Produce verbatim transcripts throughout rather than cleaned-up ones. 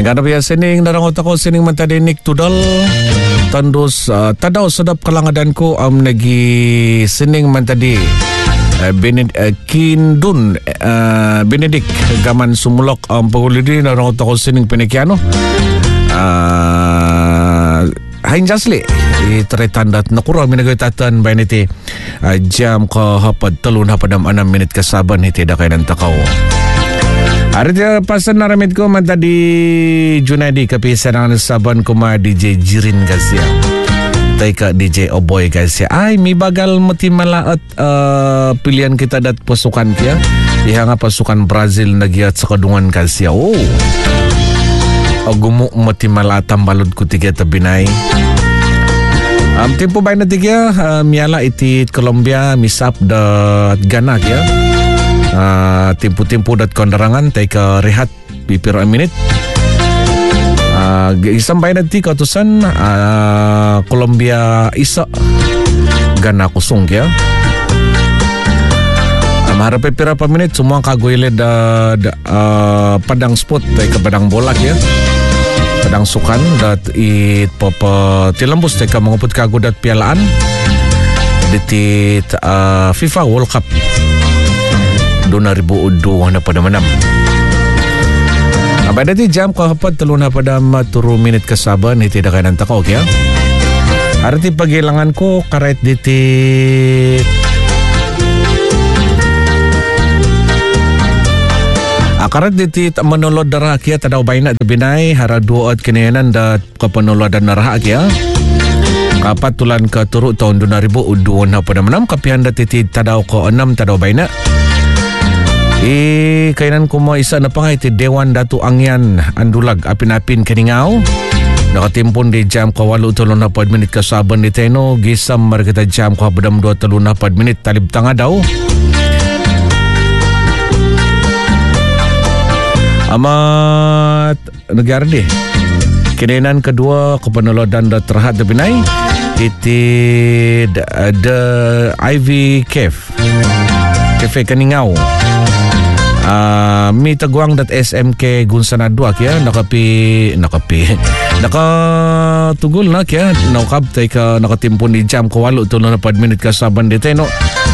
Yang biya sining narangot ako sining mantadinik tudal. Tandus uh, tadaw sedap kalangadan ko am nagi sining mantadi uh, Bened, uh, Kindun uh, Benedik gaman sumulok ang um, pagulidi narangot ako sining pinikiano. Uh, Hain jasli iteretandat nakura minagaytatan ba niti uh, jam ka hapad talun hapadam anam minit kasaban iti dakay ng takaw. Arita pasan naramid ko man tadi Junadi kapisa ng saban ko ma D J Jirin kasya. Tay ka D J Oboy kasya. Ay may bagal mati malaat uh, pilihan kita dat pasukan kya. Iha nga pasukan Brazil nagyat sa kadungan kasya. Oh. Agumo mati malatam balod ko tiga tabinay. Um, tempo bay na tiga uh, miyala iti Colombia misap da Ghana kya. Uh, tempo-tempo dat kondarangan tay ka rehat pipiro a minute. Uh, isang bay na ti kautusan uh, Colombia isa Ghana kusong kya. Uh, maharap pipiro pa minute semua kagoyle da, da uh, padang spot tay ka padang bola kya. Padang sukan dat it papa tilambus tay ka mangupot kago dat pialaan ditit uh, FIFA World Cup dua ribu dua na pada manam. Abad dati jam kahapat telu na pada maturu minit kasaban iti dakay ng takaw kya. Arti pagilangan ko karait diti akarat diti manulod darah kya tadaw bayna tabinay hara duot kinayanan dat kapanulodan narah kya. Kapat tulan ka turu tahun dua ribu dua na pada manam kapihan dati tadaw ko enam tadaw bayna. Eh, kainan ko mo isa na pangay ti Dewan Datu Angyan Andulag apin-apin kaningaw. Nakatimpon di jam ko walu tulong na pad minit kasaban di teno. Gisam marikita jam ko habadam dua tulong na pad minit talib tanga daw. Amat negara di. Kininan kedua kepenolodan da terhad da binay. Iti the I V Cave. Cafe kaningaw. Uh, mi taguang dat S M K Gunsanadua kya nakapi nakapi nakatugol na kya nakab tay ka nakatimpon di jam ko walo tulo na pad minute kasaban di teno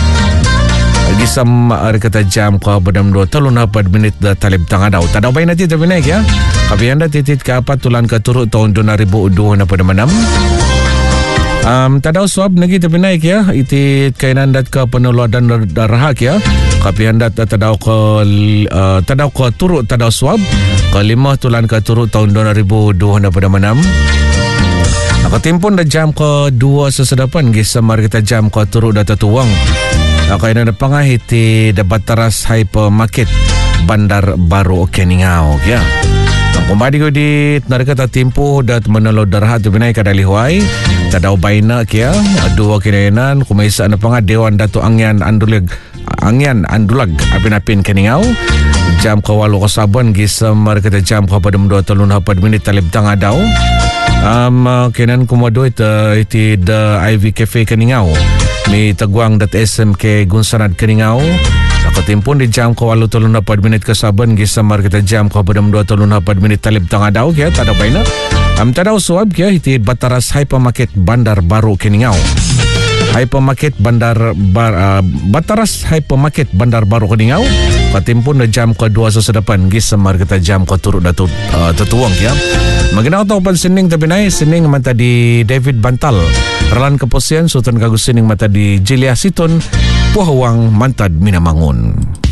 gisam arikata jam ko badam do tulo na pad minute da talib tanga daw tadaw bay nati tabi na kya kapihan da titit ka apat tulan ka turo taon dua ribu dua na pada manam. Um, tadaw swab nagi tabi na kya iti kainan dat ka penuladan darah kya kapihan dat tadaw ko uh, tadaw ko turu tadaw swab kalima tulan ka turu tahun dua ribu dua na pada manam. Nakatimpon da jam ko dua sesedapan gisamar kita jam ko turu da tatuwang. Kainan da pangahiti da Bataras Hypermarket Bandar Baru Keningao kya. Ang kumadi ko di narikata timpo dat manalo darah tu binay kadalihuay tadaw bayna kya dua kinayanan kumaysa na panga Dewan Datu Angyan Andulag Angyan Andulag apin-apin kaningaw jam kawalo kasaban gisam marikata jam kapadam dua talun hapad minit talib tanga daw um, uh, kinan kumado ita iti the I V Cafe kaningaw may taguang dat S M K Gunsanad kaningaw nakatimpon di jam kawalo talun hapad minit kasaban gisam marikata jam kapadam dua talun hapad minit talib tanga daw kaya tadaw bayna am tadaw suab kaya iti Bataras Hypermarket Bandar Baru kaningaw. Hypermarket Bandar Bar, uh, Bataras Hypermarket Bandar Baru Keningaw katimpun na jam ko dua sa sadapan gisamar kita jam ko turut na uh, tutuwang kya. Maginaw to pan sining tabinay sining mata di David Bantal ralan keposian sultan kagus sining mata di Jilia Siton puhawang mantad minamangun.